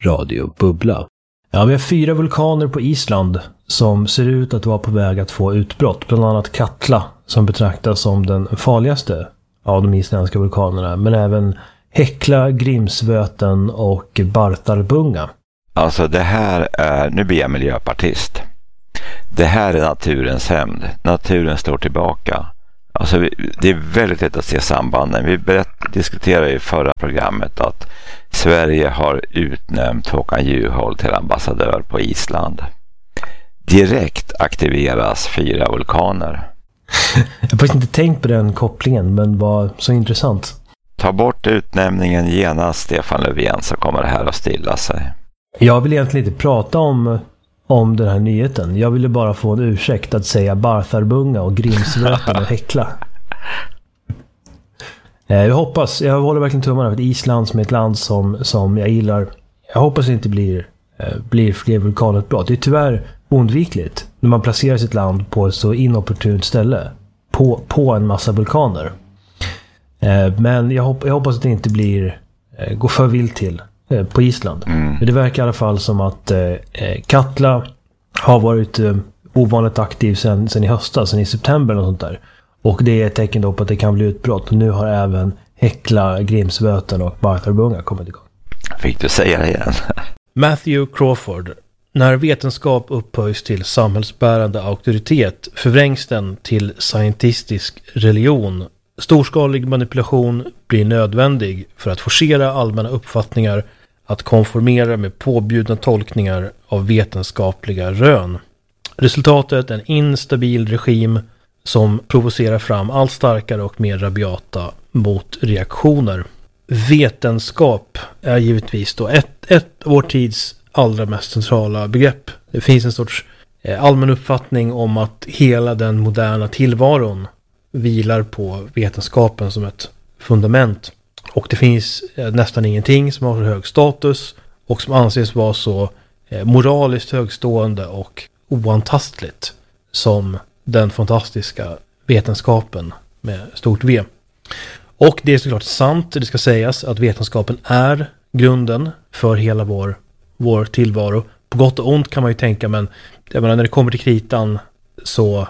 Radio Bubbla. Ja, vi har 4 vulkaner på Island som ser ut att vara på väg att få utbrott. Bland annat Katla som betraktas som den farligaste av de isländska vulkanerna. Men även Hekla, Grímsvötn och Barþarbunga. Alltså det här är, nu blir jag miljöpartist. Det här är naturens hämnd. Naturen står tillbaka. Alltså det är väldigt lätt att se sambanden. Vi diskuterade i förra programmet att Sverige har utnämnt Håkan Juholt till ambassadör på Island. Direkt aktiveras 4 vulkaner. Jag har faktiskt inte tänkt på den kopplingen, men var så intressant. Ta bort utnämningen genast, Stefan Löfven, så kommer det här att stilla sig. Jag vill egentligen inte prata om den här nyheten. Jag ville bara få en ursäkt att säga Barþarbunga och Grímsvötn och Hekla. Jag håller verkligen tummarna för att Island som är ett land som jag gillar. Jag hoppas det inte blir fler vulkanutbrott. Det är tyvärr oundvikligt när man placerar sitt land på ett så inopportunt ställe. På en massa vulkaner. Men jag hoppas att det inte går för vilt till på Island. Men det verkar i alla fall som att Katla har varit ovanligt aktiv sen i höstas, sen i september och sånt där. Och det är ett tecken då på att det kan bli utbrott. Nu har även Hekla, Grímsvötn och Barþarbunga kommit igång. Fick du säga det igen? Matthew Crawford. När vetenskap upphöjs till samhällsbärande auktoritet förvrängs den till scientistisk religion. Storskalig manipulation blir nödvändig för att forcera allmänna uppfattningar att konformera med påbjudna tolkningar av vetenskapliga rön. Resultatet är en instabil regim som provocerar fram allt starkare och mer rabiata motreaktioner. Vetenskap är givetvis då ett av vår tids allra mest centrala begrepp. Det finns en sorts allmän uppfattning om att hela den moderna tillvaron vilar på vetenskapen som ett fundament. Och det finns nästan ingenting som har så hög status och som anses vara så moraliskt högstående och oantastligt som den fantastiska vetenskapen med stort V. Och det är såklart sant, det ska sägas, att vetenskapen är grunden för hela vår tillvaro. På gott och ont kan man ju tänka, men jag menar, när det kommer till kritan så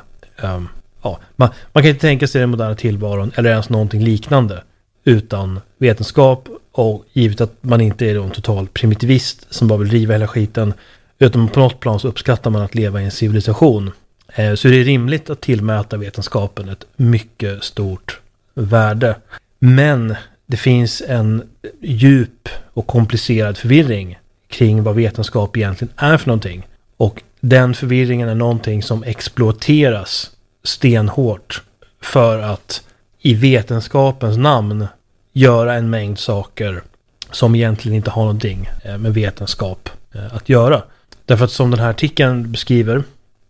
man kan inte tänka sig den moderna tillvaron eller ens någonting liknande utan vetenskap, och givet att man inte är en total primitivist som bara vill riva hela skiten, utan på något plan så uppskattar man att leva i en civilisation, så är det rimligt att tillmäta vetenskapen ett mycket stort värde. Men det finns en djup och komplicerad förvirring kring vad vetenskap egentligen är för någonting, och den förvirringen är någonting som exploateras stenhårt för att i vetenskapens namn göra en mängd saker som egentligen inte har någonting med vetenskap att göra. Därför att som den här artikeln beskriver,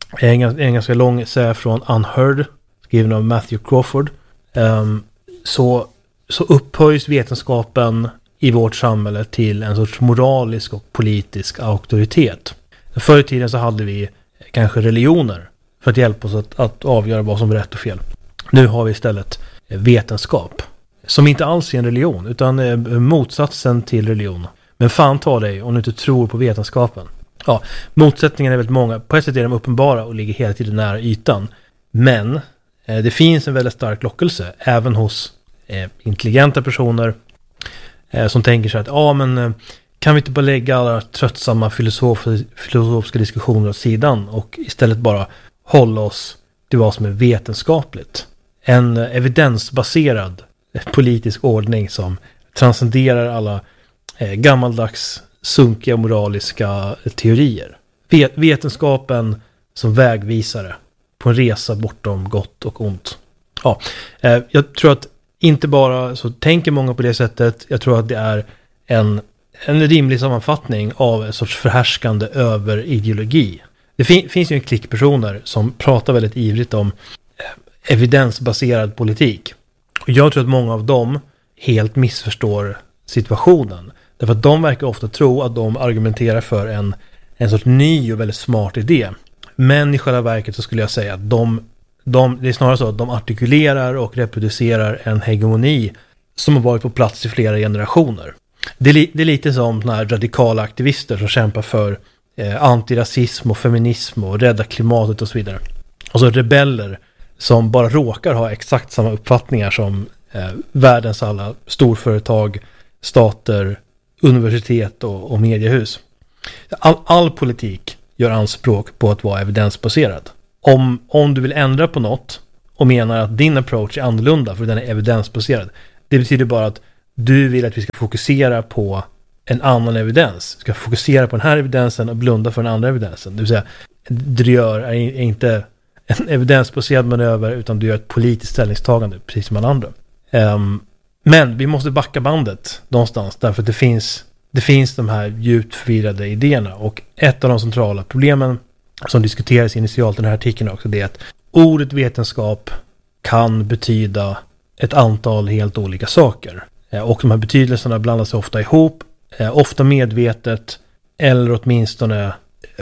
en ganska lång essä från Unheard, skriven av Matthew Crawford, så upphöjs vetenskapen i vårt samhälle till en sorts moralisk och politisk auktoritet. Förr i tiden så hade vi kanske religioner för att hjälpa oss att avgöra vad som är rätt och fel. Nu har vi istället vetenskap, som inte alls är en religion, utan motsatsen till religion. Men fan ta dig om du inte tror på vetenskapen. Ja, motsättningarna är väldigt många. På ett sätt är de uppenbara och ligger hela tiden nära ytan. Men det finns en väldigt stark lockelse även hos intelligenta personer som tänker sig att men kan vi inte bara lägga alla tröttsamma filosofiska diskussioner åt sidan och istället bara hålla oss till vad som är vetenskapligt. En evidensbaserad politisk ordning som transcenderar alla gammaldags sunkiga moraliska teorier. Vetenskapen som vägvisare på en resa bortom gott och ont. Ja, jag tror att inte bara så tänker många på det sättet. Jag tror att det är en rimlig sammanfattning av en sorts förhärskande överideologi. Det finns ju en klick personer som pratar väldigt ivrigt om evidensbaserad politik. Och jag tror att många av dem helt missförstår situationen. Därför att de verkar ofta tro att de argumenterar för en sorts ny och väldigt smart idé. Men i själva verket så skulle jag säga att det är snarare så att de artikulerar och reproducerar en hegemoni som har varit på plats i flera generationer. Det är lite som såna här radikala aktivister som kämpar för antirasism och feminism och rädda klimatet och så vidare. Och så rebeller som bara råkar ha exakt samma uppfattningar som världens alla storföretag, stater, universitet och mediehus. All politik gör anspråk på att vara evidensbaserad. Om du vill ändra på något och menar att din approach är annorlunda för den är evidensbaserad, det betyder bara att du vill att vi ska fokusera på en annan evidens. Vi ska fokusera på den här evidensen och blunda för den andra evidensen. Det vill säga, det du gör är inte en evidensbaserad manöver, utan du gör ett politiskt ställningstagande, precis som alla andra. Men vi måste backa bandet någonstans, därför att det finns de här djupt förvirrade idéerna. Och ett av de centrala problemen som diskuteras initialt i den här artikeln också, det är att ordet vetenskap kan betyda ett antal helt olika saker. Och de här betydelserna blandas ofta ihop, ofta medvetet eller åtminstone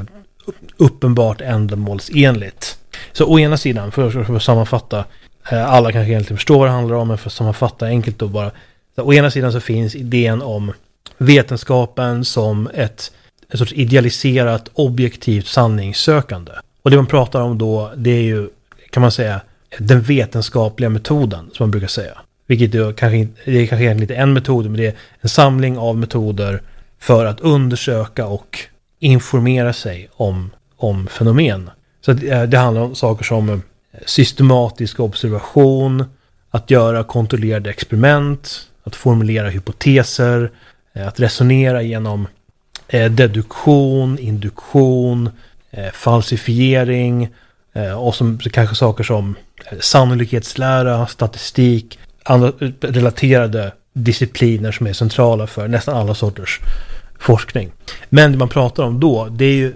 uppenbart ändamålsenligt. Så å ena sidan, för att sammanfatta, alla kanske egentligen förstår vad det handlar om, men för att sammanfatta enkelt då bara. Så å ena sidan så finns idén om vetenskapen som ett sorts idealiserat, objektivt sanningssökande. Och det man pratar om då, det är ju, kan man säga, den vetenskapliga metoden, som man brukar säga. Vilket det är kanske egentligen inte en metod, men det är en samling av metoder för att undersöka och informera sig om fenomen. Så det handlar om saker som systematisk observation, att göra kontrollerade experiment, att formulera hypoteser, att resonera genom deduktion, induktion, falsifiering och som kanske saker som sannolikhetslära, statistik, andra relaterade discipliner som är centrala för nästan alla sorters forskning. Men det man pratar om då, det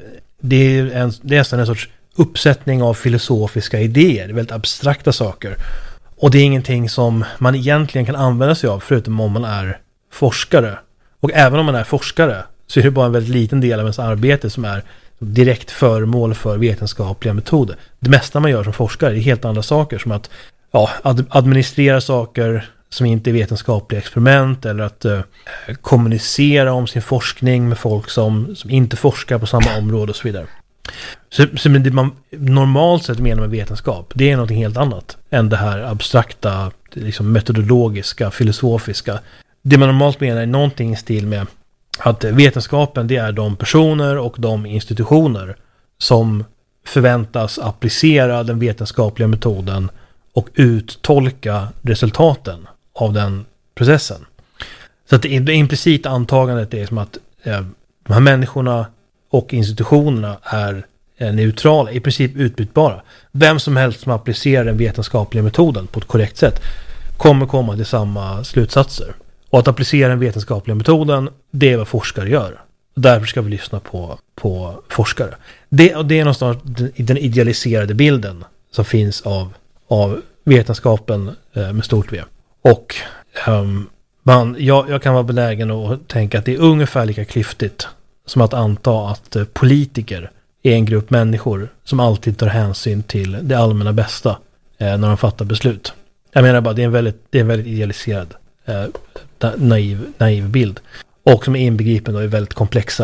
är nästan en sorts uppsättning av filosofiska idéer, väldigt abstrakta saker. Och det är ingenting som man egentligen kan använda sig av förutom om man är forskare. Och även om man är forskare så är det bara en väldigt liten del av ens arbete som är direkt föremål för vetenskapliga metoder. Det mesta man gör som forskare är helt andra saker, som att administrera saker som inte är vetenskapliga experiment, eller att kommunicera om sin forskning med folk som inte forskar på samma område och så vidare. Så det man normalt sett menar med vetenskap, det är något helt annat än det här abstrakta, liksom metodologiska, filosofiska. Det man normalt menar är någonting i stil med att vetenskapen, det är de personer och de institutioner som förväntas applicera den vetenskapliga metoden och uttolka resultaten av den processen. Så att det implicita antagandet är som att de här människorna och institutionerna är neutrala, i princip utbytbara. Vem som helst som applicerar den vetenskapliga metoden på ett korrekt sätt kommer komma till samma slutsatser. Och att applicera den vetenskapliga metoden, det är vad forskare gör. Därför ska vi lyssna på forskare. Det är någonstans den idealiserade bilden som finns av vetenskapen med stort V. Och jag kan vara benägen att tänka att det är ungefär lika klyftigt som att anta att politiker är en grupp människor som alltid tar hänsyn till det allmänna bästa när de fattar beslut. Jag menar bara, det är en väldigt idealiserad naiv bild. Och som är inbegripen då i väldigt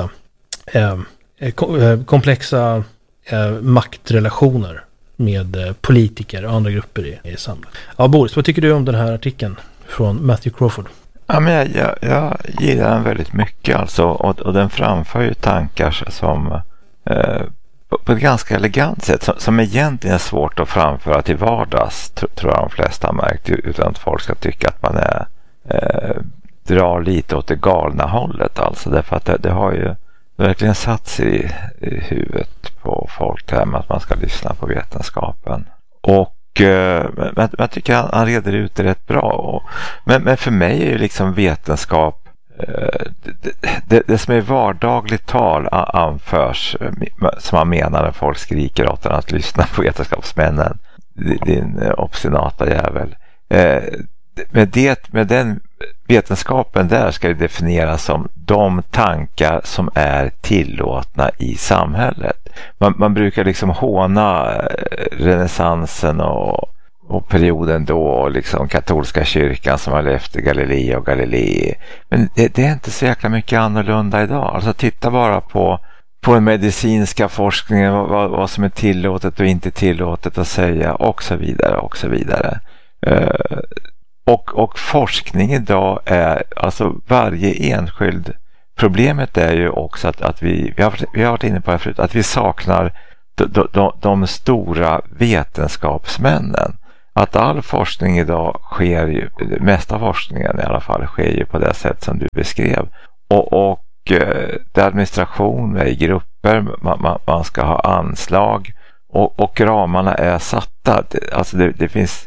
komplexa maktrelationer med politiker och andra grupper i samhället. Ja, Boris, vad tycker du om den här artikeln från Matthew Crawford? Ja, men jag gillar den väldigt mycket alltså, och den framför ju tankar som på ett ganska elegant sätt som egentligen är svårt att framföra till vardags, tror jag de flesta har märkt, utan att folk ska tycka att man drar lite åt det galna hållet alltså, därför att det har ju verkligen satt sig i huvudet på folk det här med att man ska lyssna på vetenskapen. Och men jag tycker han reder ut det rätt bra. Men för mig är ju liksom vetenskap det som är vardagligt tal anförs, som man menar när folk skriker åt en att lyssna på vetenskapsmännen, din obstinata jävel. Med den vetenskapen där ska det definieras som de tankar som är tillåtna i samhället. Man brukar liksom håna renässansen och och perioden då, liksom katolska kyrkan som har efter Galilei och Galilei. Men det är inte så jäkla mycket annorlunda idag. Alltså titta bara på den medicinska forskningen, vad som är tillåtet och inte tillåtet att säga och så vidare och så vidare. Och forskning idag är, alltså varje enskild, problemet är ju också att vi har varit inne på det förut, att vi saknar de stora vetenskapsmännen. Att all forskning idag sker ju, mesta forskningen i alla fall sker ju på det sätt som du beskrev. Och det administration är i grupper, man ska ha anslag och ramarna är satta. Alltså det finns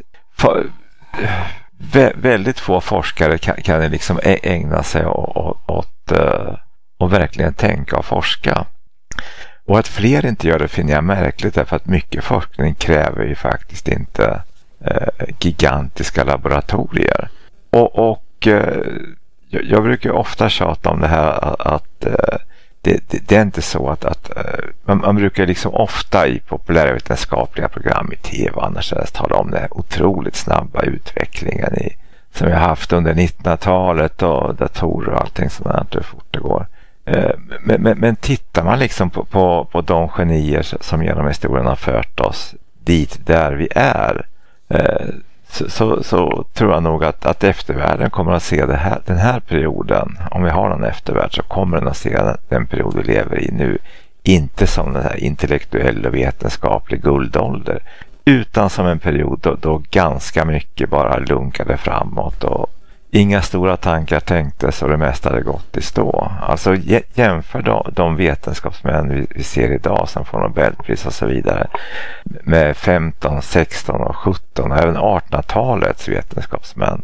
väldigt få forskare kan liksom ägna sig åt och verkligen tänka och forska. Och att fler inte gör det finner jag märkligt, därför att mycket forskning kräver ju faktiskt inte gigantiska laboratorier. Och jag brukar ofta tjata om det här att det är inte så att man brukar liksom ofta i populärvetenskapliga program i tv annars tala om den otroligt snabba utvecklingen som vi har haft under 1900-talet och datorer och allting sådant, hur fort det går. Men tittar man liksom på de genier som genom historien har fört oss dit där vi är, så tror jag nog att eftervärlden kommer att se den här perioden, om vi har en eftervärld, så kommer den att se den period vi lever i nu inte som den här intellektuell och vetenskaplig guldålder, utan som en period då ganska mycket bara lunkade framåt och inga stora tankar tänktes och det mesta hade gått i stå. Alltså jämför de vetenskapsmän vi ser idag som får Nobelpris och så vidare med 15, 16 och 17 och även 1800-talets vetenskapsmän.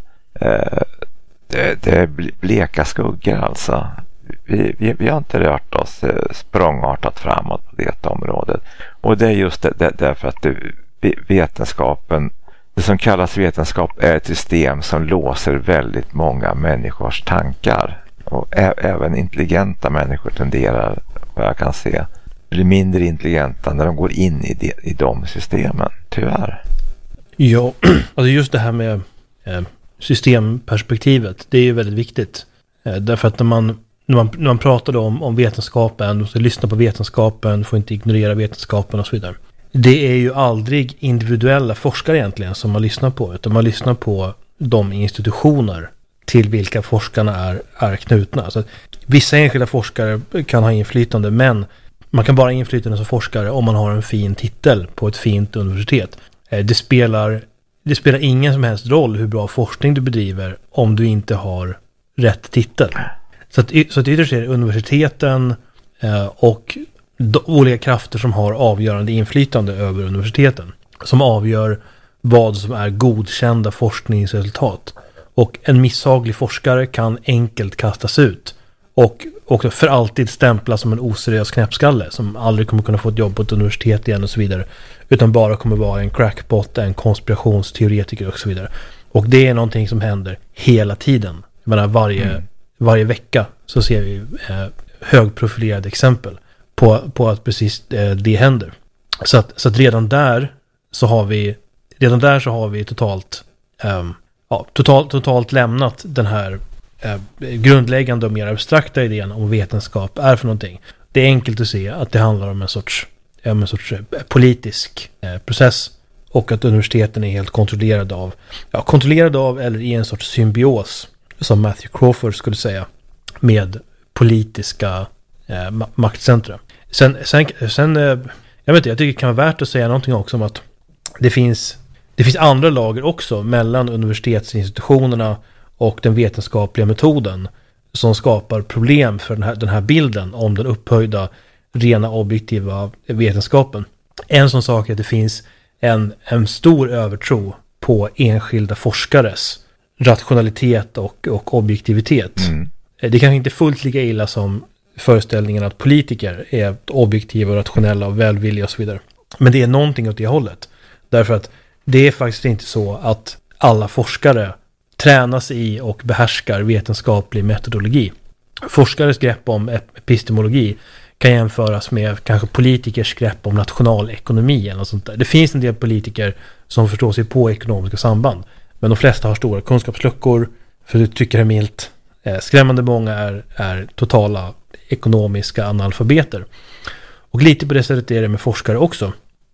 Det är bleka skuggor alltså. Vi har inte rört oss språngartat framåt på det området. Och det är just därför att vetenskapen, det som kallas vetenskap, är ett system som låser väldigt många människors tankar. Och även intelligenta människor tenderar, vad jag kan se, bli mindre intelligenta när de går in i de systemen, tyvärr. Ja, alltså just det här med systemperspektivet, det är ju väldigt viktigt. Därför att när man pratar om vetenskapen, och så lyssna på vetenskapen, får inte ignorera vetenskapen och så vidare. Det är ju aldrig individuella forskare egentligen som man lyssnar på, utan man lyssnar på de institutioner till vilka forskarna är knutna. Alltså, vissa enskilda forskare kan ha inflytande, men man kan bara ha inflytande som forskare om man har en fin titel på ett fint universitet. Det spelar ingen som helst roll hur bra forskning du bedriver om du inte har rätt titel. Så att ytterst är det universiteten och olika krafter som har avgörande inflytande över universiteten som avgör vad som är godkända forskningsresultat. Och en misshaglig forskare kan enkelt kastas ut och också för alltid stämplas som en oseriös knäppskalle som aldrig kommer kunna få ett jobb på ett universitet igen och så vidare, utan bara kommer vara en crackpot, en konspirationsteoretiker och så vidare. Och det är någonting som händer hela tiden. Jag menar, varje vecka så ser vi högprofilerade exempel på att precis det händer. Så att redan där så har vi totalt lämnat den här grundläggande och mer abstrakta idén om vetenskap är för någonting. Det är enkelt att se att det handlar om en sorts politisk process, och att universiteten är helt kontrollerade av eller i en sorts symbios, som Matthew Crawford skulle säga, med politiska maktcentra. Sen jag tycker det kan vara värt att säga någonting också om att det finns andra lager också mellan universitetsinstitutionerna och den vetenskapliga metoden som skapar problem för den här bilden om den upphöjda, rena, objektiva vetenskapen. En sån sak är att det finns en stor övertro på enskilda forskares rationalitet och objektivitet. Det kan inte fullt lika illa som föreställningen att politiker är objektiva, rationella och välvilliga och så vidare. Men det är någonting åt det hållet. Därför att det är faktiskt inte så att alla forskare tränas i och behärskar vetenskaplig metodologi. Forskares grepp om epistemologi kan jämföras med kanske politikers grepp om nationalekonomi eller något sånt där. Det finns en del politiker som förstår sig på ekonomiska samband, men de flesta har stora kunskapsluckor, för att tycka det milt. Skrämmande många är totala ekonomiska analfabeter. Och lite på det sättet är det med forskare också.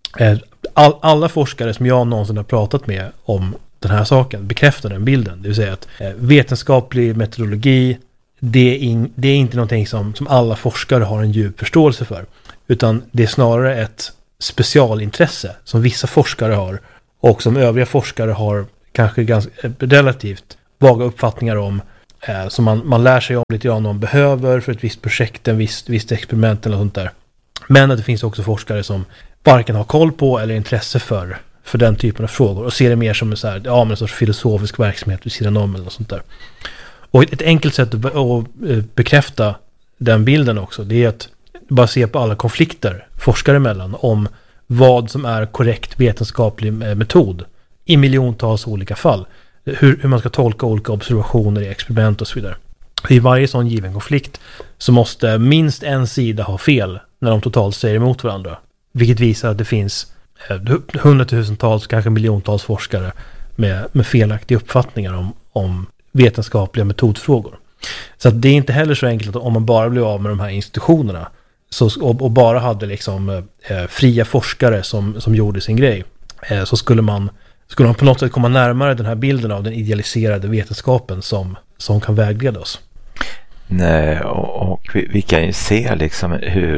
Alla forskare som jag någonsin har pratat med om den här saken bekräftar den bilden. Det vill säga att vetenskaplig metodologi, det är inte någonting som alla forskare har en djup förståelse för. Utan det är snarare ett specialintresse som vissa forskare har och som övriga forskare har kanske ganska relativt vaga uppfattningar om, som man lär sig om lite grann om behöver för ett visst projekt, en visst experiment eller sånt där. Men att det finns också forskare som varken har koll på eller intresse för den typen av frågor och ser det mer som en sorts filosofisk verksamhet vid sidan om eller något sånt där. Och ett enkelt sätt att bekräfta den bilden också, det är att bara se på alla konflikter forskare emellan om vad som är korrekt vetenskaplig metod i miljontals olika fall. Hur man ska tolka olika observationer i experiment och så vidare. I varje sån given konflikt så måste minst en sida ha fel när de totalt säger emot varandra. Vilket visar att det finns hundratusentals, kanske miljontals forskare med felaktiga uppfattningar om vetenskapliga metodfrågor. Så att det är inte heller så enkelt att om man bara blev av med de här institutionerna och bara hade liksom fria forskare som gjorde sin grej, så skulle man på något sätt komma närmare den här bilden av den idealiserade vetenskapen som kan vägleda oss. Nej, och vi kan ju se liksom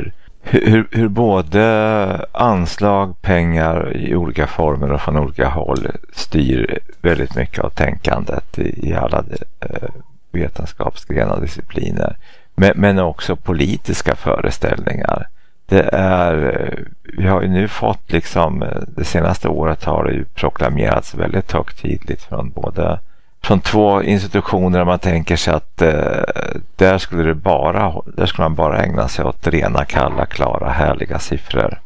hur både anslag, pengar i olika former och från olika håll styr väldigt mycket av tänkandet i alla vetenskapsgrenar och discipliner. Men också politiska föreställningar. Vi har ju nu fått liksom, det senaste året har det ju proklamerats väldigt högtidligt från två institutioner där man tänker sig att där skulle man bara ägna sig åt rena, kalla, klara, härliga siffror.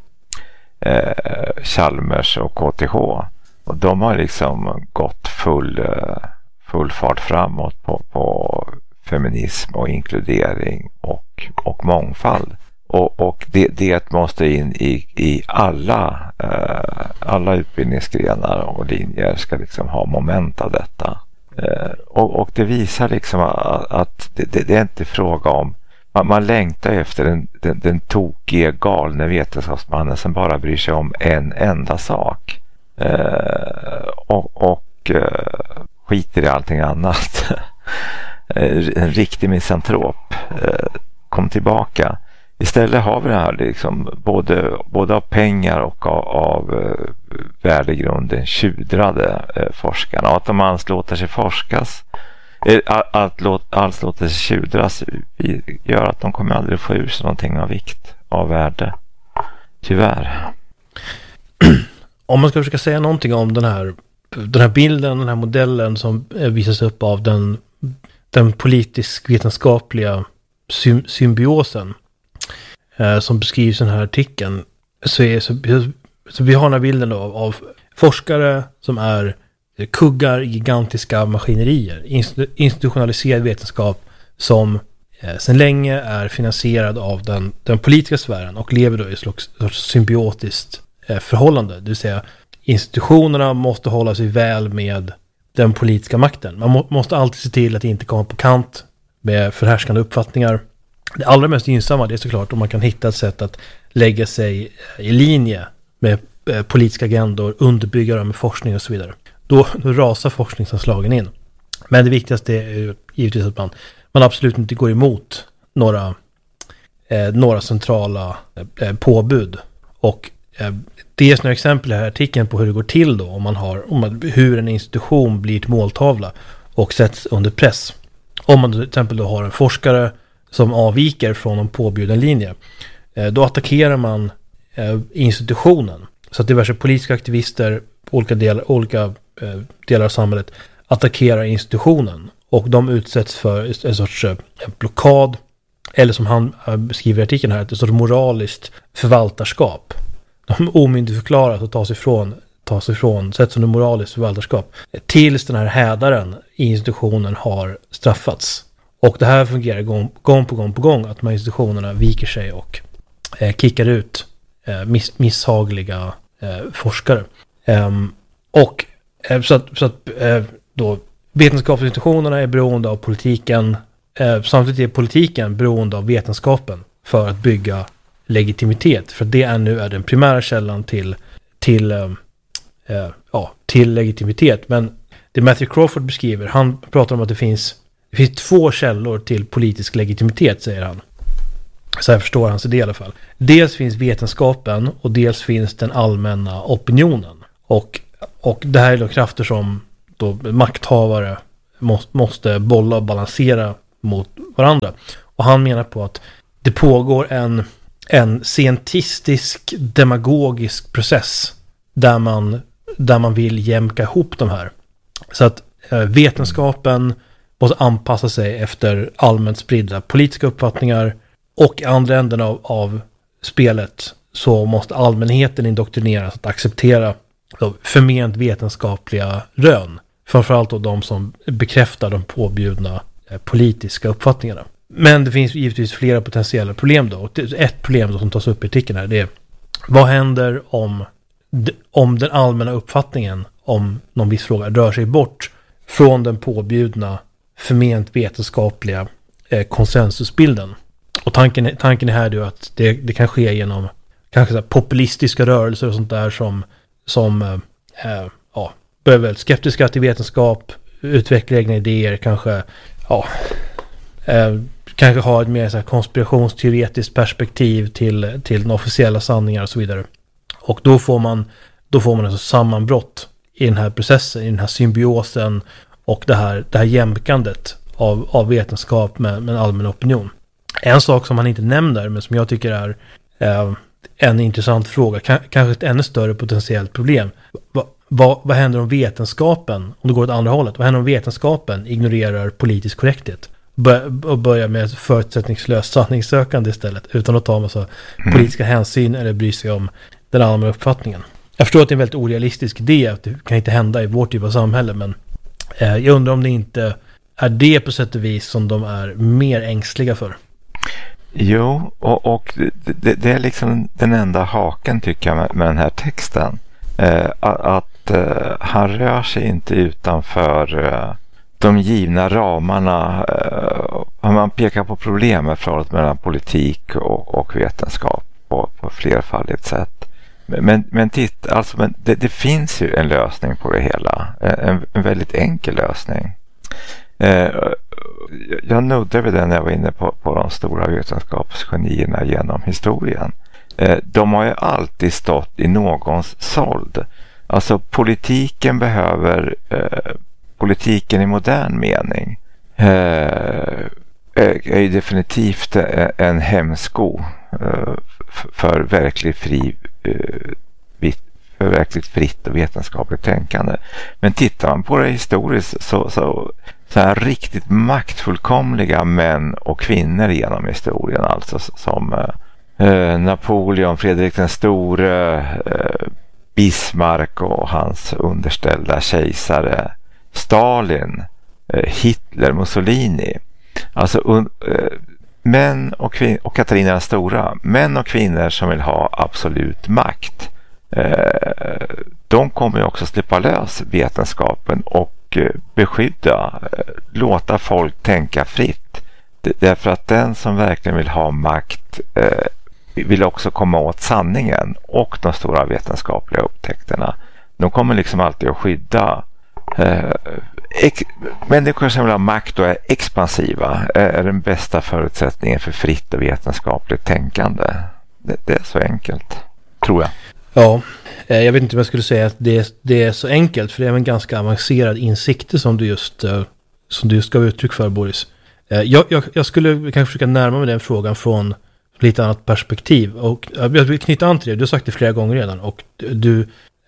Chalmers och KTH. Och de har liksom gått full fart framåt på feminism och inkludering och mångfald. Och det måste in i alla utbildningsgrenar och linjer ska liksom ha moment av detta. Och det visar liksom att det är inte fråga om man längtar efter den tokiga, galna vetenskapsmannen som bara bryr sig om en enda sak och skiter i allting annat. En riktig misantrop. Kom tillbaka. Istället har vi det här liksom, både av pengar och av värdegrunden tjudrade forskarna. Och att de alls låter sig forskas, alls låter sig tjudras, gör att de kommer aldrig få ur sig någonting av vikt, av värde. Tyvärr. Om man ska försöka säga någonting om den här bilden, den här modellen som visas upp av den politisk-vetenskapliga symbiosen som beskrivs i den här artikeln, så vi har den här bilden av forskare som är kuggar i gigantiska maskinerier, institutionaliserad vetenskap som sedan länge är finansierad av den politiska sfären och lever då i ett sorts symbiotiskt förhållande. Det vill säga institutionerna måste hålla sig väl med den politiska makten. Man måste alltid se till att inte komma på kant med förhärskande uppfattningar. Det allra mest gynnsamma är såklart om man kan hitta ett sätt att lägga sig i linje med politiska agendor, underbygga dem med forskning och så vidare. Då rasar forskningsanslagen in. Men det viktigaste är givetvis att man absolut inte går emot några centrala påbud. Och det är några exempel här i artikeln på hur det går till då om hur en institution blir till måltavla och sätts under press. Om man till exempel då har en forskare som avviker från en påbjuden linje, då attackerar man institutionen. Så att diverse politiska aktivister på olika delar av samhället attackerar institutionen. Och de utsätts för en sorts blockad, eller som han beskriver i artikeln här, ett sorts moraliskt förvaltarskap. De omyndigförklaras och tas ifrån, sätts under moraliskt förvaltarskap tills den här hädaren i institutionen har straffats. Och det här fungerar gång på gång att de här institutionerna viker sig och kickar ut misshagliga forskare. Då vetenskapsinstitutionerna är beroende av politiken. Samtidigt är politiken beroende av vetenskapen för att bygga legitimitet. För det nu är den primära källan till legitimitet. Men det Matthew Crawford beskriver, han pratar om att det finns 2 källor till politisk legitimitet, säger han. Så jag förstår hans idé i alla fall. Dels finns vetenskapen och dels finns den allmänna opinionen. Och det här är då krafter som då makthavare måste bolla och balansera mot varandra. Och han menar på att det pågår en scientistisk demagogisk process där man vill jämka ihop de här. Så att vetenskapen måste anpassa sig efter allmänt spridda politiska uppfattningar, och i andra änden av spelet så måste allmänheten indoktrineras att acceptera förment vetenskapliga rön. Framförallt då de som bekräftar de påbjudna politiska uppfattningarna. Men det finns givetvis flera potentiella problem då. Och ett problem då som tas upp i artikeln här, det är: vad händer om den allmänna uppfattningen om någon viss fråga rör sig bort från den påbjudna förment vetenskapliga konsensusbilden? Och tanken är här då att det kan ske genom kanske så här populistiska rörelser och sånt där som börjar väl skeptiska till vetenskap, utveckla egna idéer, kanske ha ett mer så här konspirationsteoretiskt perspektiv till den officiella sanningar och så vidare. Och då får man alltså sammanbrott i den här processen, i den här symbiosen och det här jämkandet av vetenskap med en allmän opinion. En sak som han inte nämner, men som jag tycker är en intressant fråga, kanske ett ännu större potentiellt problem. Vad händer om vetenskapen, om det går åt andra hållet, vad händer om vetenskapen ignorerar politisk korrekthet och börjar med förutsättningslöst sanningssökande istället, utan att ta en massa politiska hänsyn eller bry sig om den allmänna uppfattningen? Jag förstår att det är en väldigt orealistisk idé, att det kan inte hända i vårt typ av samhälle, men jag undrar om det inte är det på sätt och vis som de är mer ängsliga för. Jo, och det är liksom den enda haken tycker jag med den här texten. Att han rör sig inte utanför de givna ramarna. Man pekar på problemet förhållandet mellan politik och vetenskap på flerfaldigt sätt. Men titta, alltså, det finns ju en lösning på det hela. En väldigt enkel lösning. Jag nuddade vid den när jag var inne på de stora vetenskapsgenierna genom historien. De har ju alltid stått i någons såld. Alltså politiken behöver politiken i modern mening är ju definitivt en hämsko för verkligt fritt och vetenskapligt tänkande. Men tittar man på det historiskt så här riktigt maktfullkomliga män och kvinnor genom historien, alltså som Napoleon, Fredrik den store, Bismarck och hans underställda kejsare, Stalin, Hitler, Mussolini. Alltså män och Katarina den stora, män och kvinnor som vill ha absolut makt. De kommer ju också släppa lös vetenskapen och beskydda, låta folk tänka fritt. Därför att den som verkligen vill ha makt vill också komma åt sanningen och de stora vetenskapliga upptäckterna. De kommer liksom alltid att skydda människor som vill ha makt och är expansiva är den bästa förutsättningen för fritt och vetenskapligt tänkande. Det är så enkelt, tror jag. Ja, jag vet inte om jag skulle säga att det är så enkelt, för det är en ganska avancerad insikt som du just gav uttryck för, Boris. Jag skulle kanske försöka närma mig den frågan från lite annat perspektiv, och jag vill knyta an till det. Du har sagt det flera gånger redan, och du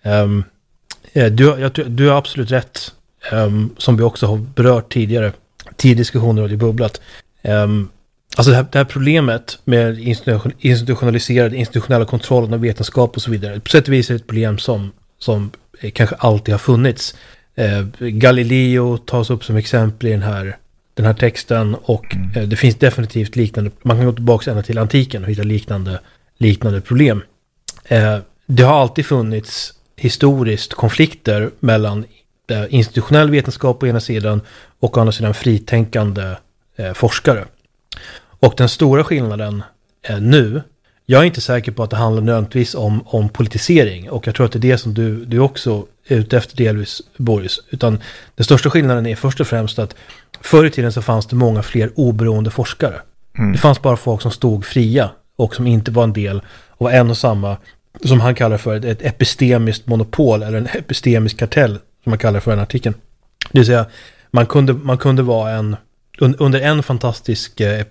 har absolut rätt, som vi också har berört tidigare diskussioner och i bubblat. Alltså det här problemet med institutionella kontrollen av vetenskap och så vidare, på sätt och vis är ett problem som kanske alltid har funnits. Galileo tas upp som exempel i den här texten, och det finns definitivt liknande. Man kan gå tillbaka ända till antiken och hitta liknande liknande problem. Det har alltid funnits historiskt konflikter mellan institutionell vetenskap på ena sidan och å andra sidan fritänkande forskare. Och den stora skillnaden nu, jag är inte säker på att det handlar nödvändigtvis om politisering, och jag tror att det är det som du också är ute efter delvis, Boris, utan den största skillnaden är först och främst att förr i tiden så fanns det många fler oberoende forskare. Det fanns bara folk som stod fria och som inte var en del av en och samma, som han kallar för ett epistemiskt monopol eller en epistemisk kartell, som man kallar för den artikeln. Det vill säga, man kunde vara under en fantastisk